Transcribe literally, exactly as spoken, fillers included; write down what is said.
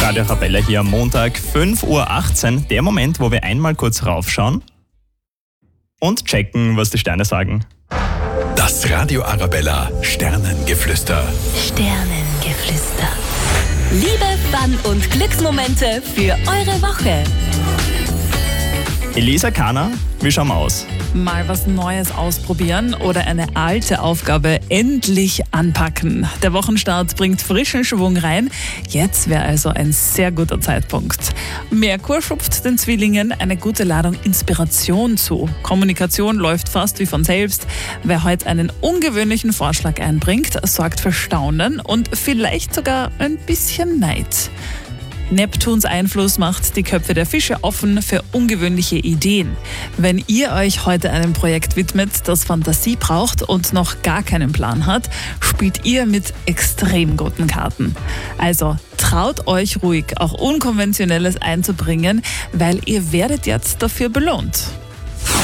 Radio Arabella hier am Montag, fünf Uhr achtzehn. Der Moment, wo wir einmal kurz raufschauen und checken, was die Sterne sagen. Das Radio Arabella Sternengeflüster. Sternengeflüster. Liebe, Fun und Glücksmomente für eure Woche. Elisa, Kana, wie schauen wir aus? Mal was Neues ausprobieren oder eine alte Aufgabe endlich anpacken. Der Wochenstart bringt frischen Schwung rein. Jetzt wäre also ein sehr guter Zeitpunkt. Merkur schupft den Zwillingen eine gute Ladung Inspiration zu. Kommunikation läuft fast wie von selbst. Wer heute einen ungewöhnlichen Vorschlag einbringt, sorgt für Staunen und vielleicht sogar ein bisschen Neid. Neptuns Einfluss macht die Köpfe der Fische offen für ungewöhnliche Ideen. Wenn ihr euch heute einem Projekt widmet, das Fantasie braucht und noch gar keinen Plan hat, spielt ihr mit extrem guten Karten. Also traut euch ruhig, auch Unkonventionelles einzubringen, weil ihr werdet jetzt dafür belohnt.